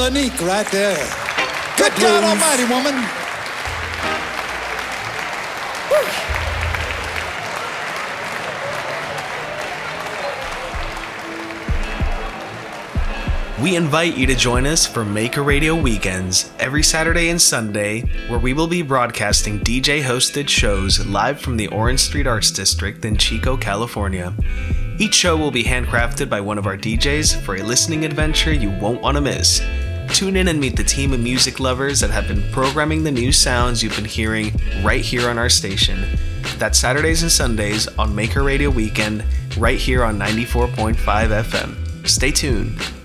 Lanique right there. Good God Almighty, woman. We invite you to join us for Maker Radio Weekends every Saturday and Sunday, where we will be broadcasting DJ-hosted shows live from the Orange Street Arts District in Chico, California. Each show will be handcrafted by one of our DJs for a listening adventure you won't want to miss. Tune in and meet the team of music lovers that have been programming the new sounds you've been hearing right here on our station. That's Saturdays and Sundays on Maker Radio Weekend, right here on 94.5 FM. Stay tuned.